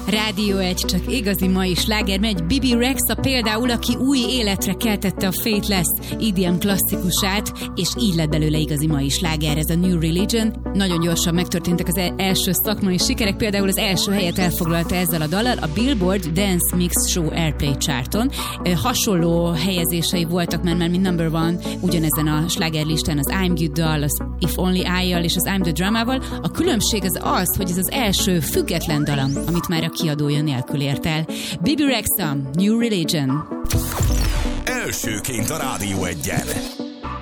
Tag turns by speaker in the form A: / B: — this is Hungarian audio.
A: Rádió 1, csak igazi mai sláger megy. Bibi Rexha például, aki új életre keltette a Faithless EDM klasszikusát, és így lett belőle igazi mai sláger, ez a New Religion. Nagyon gyorsan megtörténtek az első szakmai sikerek, például az első helyet elfoglalta ezzel a dallal a Billboard Dance Mix Show Airplay charton. Hasonló helyezései voltak már mint number one ugyanezen a slágerlistán az I'm Good-dal, az If Only I-jal és az I'm the Drama-val. A különbség az, hogy ez az első független dalam, amit már a kiadója nélkül ért el. Bibi Rexha, New Religion.
B: Elsőként a Rádió 1-en.